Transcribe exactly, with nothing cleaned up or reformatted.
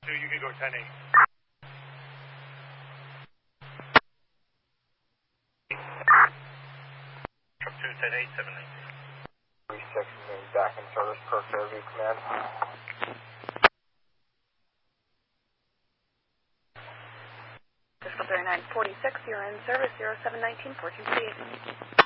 two, you can go ten eight. Truck two, ten eight, seven nineteen. three six is back in service per Fairview Command. Fiscal thirty-nine forty-six, you're in service, zero seven nineteen, fourteen forty-eight.